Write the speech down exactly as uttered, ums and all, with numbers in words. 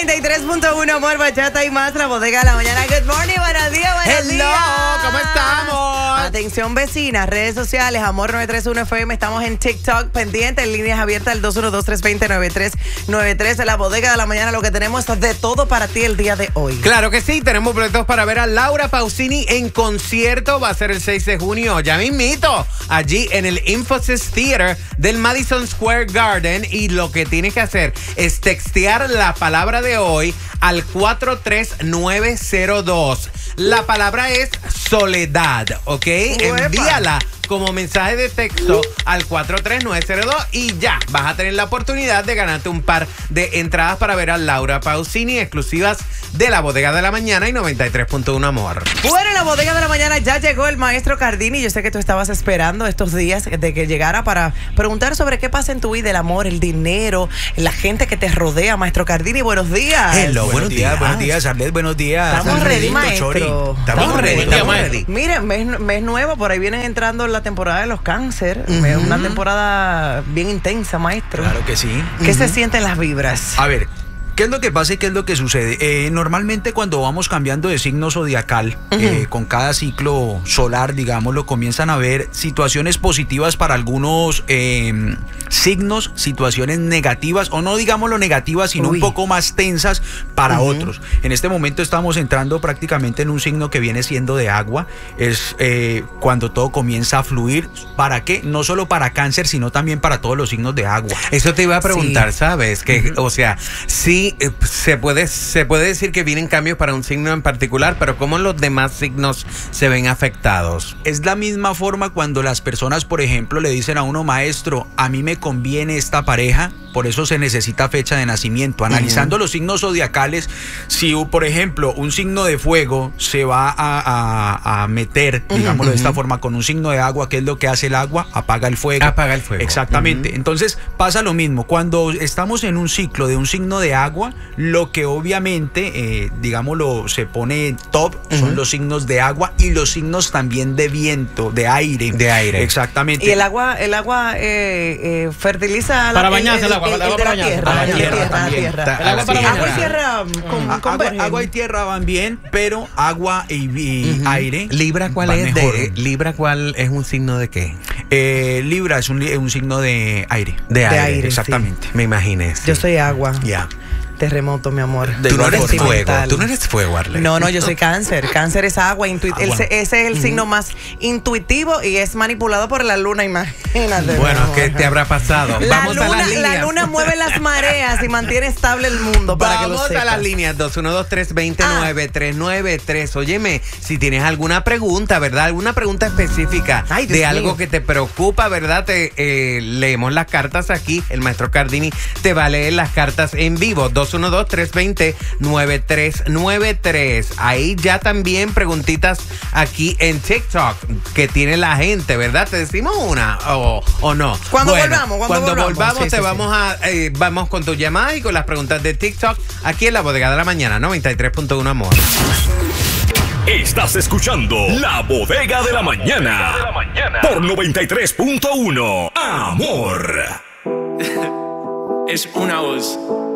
noventa y tres punto uno, amor, bachata y más, la bodega de la mañana. Good morning, buenos días, buenos Hello, días. ¿cómo estamos? Atención, vecinas, redes sociales, Amor nueve tres uno F M, estamos en TikTok, pendiente, en líneas abiertas, el dos uno dos, tres dos cero, nueve tres nueve tres, la bodega de la mañana, lo que tenemos es de todo para ti el día de hoy. Claro que sí, tenemos boletos para ver a Laura Pausini en concierto, va a ser el seis de junio, ya mismito, allí en el Infosys Theater del Madison Square Garden, y lo que tienes que hacer es textear la palabra de hoy al cuatro tres nueve cero dos. La palabra es soledad, ¿ok? Uepa. Envíala como mensaje de texto al cuatro tres nueve cero dos y ya vas a tener la oportunidad de ganarte un par de entradas para ver a Laura Pausini, exclusivas de la bodega de la mañana y noventa y tres punto uno, amor. Bueno, en la bodega de la mañana ya llegó el maestro Cardini. Yo sé que tú estabas esperando estos días de que llegara para preguntar sobre qué pasa en tu vida, el amor, el dinero, la gente que te rodea. Maestro Cardini, buenos días. Hello, buenos días. Buenos días, Arlet, buenos días. Estamos ready, maestro. Chori. Estamos ready, estamos ready. Miren, mes, mes nuevo, por ahí vienen entrando la temporada de los cáncer. Uh-huh. Es una temporada bien intensa, maestro. Claro que sí. ¿Qué uh-huh. se sienten las vibras? A ver, ¿qué es lo que pasa y qué es lo que sucede? Eh, normalmente cuando vamos cambiando de signo zodiacal, uh-huh. eh, con cada ciclo solar, digámoslo, comienzan a haber situaciones positivas para algunos eh, signos, situaciones negativas, o no digámoslo negativas, sino Uy. un poco más tensas para uh-huh. otros. En este momento estamos entrando prácticamente en un signo que viene siendo de agua. Es eh, cuando todo comienza a fluir. ¿Para qué? No solo para cáncer, sino también para todos los signos de agua. Eso te iba a preguntar, sí. ¿sabes? Que, uh-huh. o sea, sí, eh, se puede, se puede decir que vienen cambios para un signo en particular, pero ¿cómo los demás signos se ven afectados? Es la misma forma cuando las personas, por ejemplo, le dicen a uno, maestro, a mí me conviene esta pareja, por eso se necesita fecha de nacimiento. Analizando uh-huh. los signos zodiacales, si por ejemplo un signo de fuego se va a, a, a meter, uh-huh. digámoslo de esta forma, con un signo de agua, ¿qué es lo que hace el agua? Apaga el fuego. Apaga el fuego. Exactamente. Uh-huh. Entonces pasa lo mismo. Cuando estamos en un ciclo de un signo de agua, lo que obviamente, eh, digámoslo, se pone top uh-huh. son los signos de agua y los signos también de viento, de aire. De aire. Exactamente. Y el agua, el agua eh, eh, fertiliza para la, bañarse el, el, el, el, el de la tierra. Para el tierra, tierra, también. tierra. El agua para bañarse. Agua y tierra con, agua, convergen. agua y tierra van bien, pero agua y, y uh-huh. aire. Libra, ¿cuál es mejor. de Libra? ¿Cuál es un signo de qué? Eh, Libra es un, un signo de aire. De aire, de aire exactamente. Sí. Me imaginé. Sí. Yo soy agua. Ya. Yeah. Terremoto, mi amor. Tú no eres fuego. Tú no eres fuego, Arlet. No, no, yo soy cáncer. Cáncer es agua. Intu- agua. El, ese es el uh-huh. signo más intuitivo y es manipulado por la luna, imagínate. Bueno, no, ¿qué te habrá pasado? La Vamos luna, a las líneas. La luna mueve las mareas y mantiene estable el mundo. Para Vamos que lo sepas. a las líneas dos uno dos, tres dos cero, nueve tres nueve tres. Óyeme, si tienes alguna pregunta, ¿verdad? Alguna pregunta específica Ay, de mío. algo que te preocupa, ¿verdad? Te eh, leemos las cartas aquí. El maestro Cardini te va a leer las cartas en vivo. dos uno dos, tres dos cero, nueve tres nueve tres. Ahí ya también preguntitas aquí en TikTok que tiene la gente, ¿verdad? ¿Te decimos una o, o no? Cuando bueno, volvamos, cuando, cuando volvamos, volvamos sí, te sí, vamos sí. a eh, vamos con tu llamada y con las preguntas de TikTok aquí en la bodega de la mañana noventa y tres punto uno, amor. Estás escuchando La Bodega de la Mañana por noventa y tres punto uno, amor. Es una voz.